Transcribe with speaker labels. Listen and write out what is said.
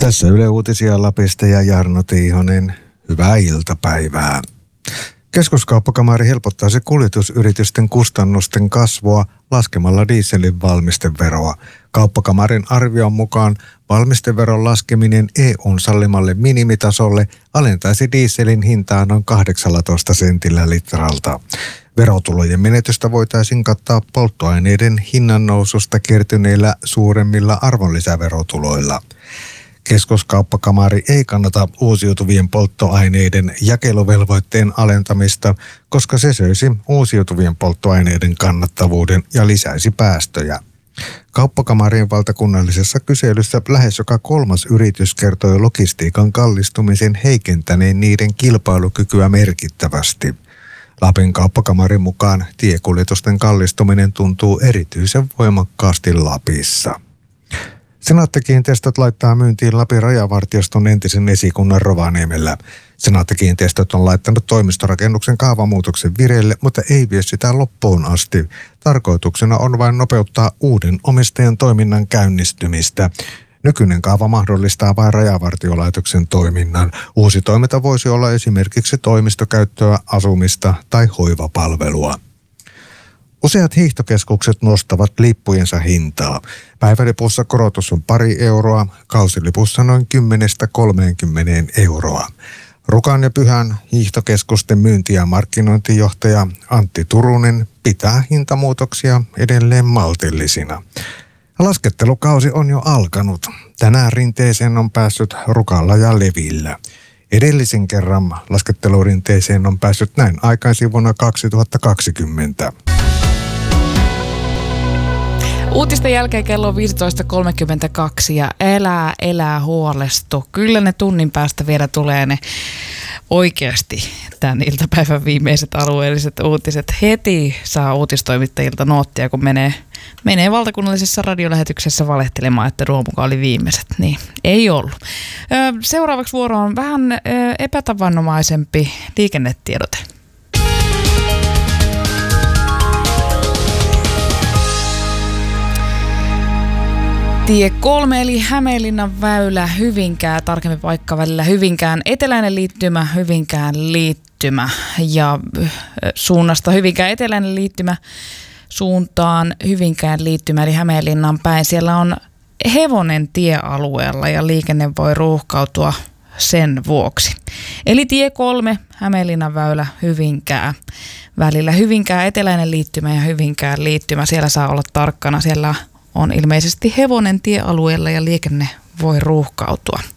Speaker 1: Tässä Yle Uutisia Lapista ja Jarno Tiihonen. Hyvää iltapäivää. Keskuskauppakamari helpottaisi kuljetusyritysten kustannusten kasvua laskemalla dieselin valmisteveroa. Kauppakamarin arvion mukaan valmisteveron laskeminen EU:n sallimalle minimitasolle alentaisi dieselin hintaa noin 18 sentillä litralta. Verotulojen menetystä voitaisiin kattaa polttoaineiden hinnannoususta kertyneillä suuremmilla arvonlisäverotuloilla. Keskuskauppakamari ei kannata uusiutuvien polttoaineiden jakeluvelvoitteen alentamista, koska se söisi uusiutuvien polttoaineiden kannattavuuden ja lisäisi päästöjä. Kauppakamarin valtakunnallisessa kyselyssä lähes joka kolmas yritys kertoi logistiikan kallistumisen heikentäneen niiden kilpailukykyä merkittävästi. Lapin kauppakamarin mukaan tiekuljetusten kallistuminen tuntuu erityisen voimakkaasti Lapissa. Senaatti-kiinteistöt laittaa myyntiin Lapin rajavartioston entisen esikunnan Rovaniemellä. Senaatti-kiinteistöt on laittanut toimistorakennuksen kaavamuutoksen vireille, mutta ei vie sitä loppuun asti. Tarkoituksena on vain nopeuttaa uuden omistajan toiminnan käynnistymistä. Nykyinen kaava mahdollistaa vain rajavartiolaitoksen toiminnan. Uusi toiminta voisi olla esimerkiksi toimistokäyttöä, asumista tai hoivapalvelua. Useat hiihtokeskukset nostavat lippujensa hintaa. Päivälipussa korotus on pari euroa, kausilipussa noin 10–30 euroa. Rukan ja Pyhän hiihtokeskusten myynti- ja markkinointijohtaja Antti Turunen pitää hintamuutoksia edelleen maltillisina. Laskettelukausi on jo alkanut. Tänään rinteeseen on päässyt Rukalla ja Levillä. Edellisen kerran laskettelurinteeseen on päässyt näin aikaisin vuonna 2020.
Speaker 2: Uutisten jälkeen kello on 15.32 ja elää huolestu. Kyllä ne tunnin päästä vielä tulee ne oikeasti tämän iltapäivän viimeiset alueelliset uutiset. Heti saa uutistoimittajilta noottia, kun menee valtakunnallisessa radiolähetyksessä valehtelemaan, että Ruomuka oli viimeiset. Niin, ei ollut. Seuraavaksi vuoro on vähän epätavanomaisempi liikennetiedote. Tie 3 eli Hämeenlinnan väylä Hyvinkää, tarkemmin paikka välillä Hyvinkään eteläinen liittymä, Hyvinkään liittymä ja suunnasta Hyvinkään eteläinen liittymä suuntaan Hyvinkään liittymä eli Hämeenlinnan päin. Siellä on hevonen tiealueella ja liikenne voi ruuhkautua sen vuoksi. Eli tie 3 Hämeenlinnan väylä Hyvinkää välillä Hyvinkään eteläinen liittymä ja Hyvinkään liittymä. Siellä saa olla tarkkana, siellä on ilmeisesti hevonen tiealueella ja liikenne voi ruuhkautua.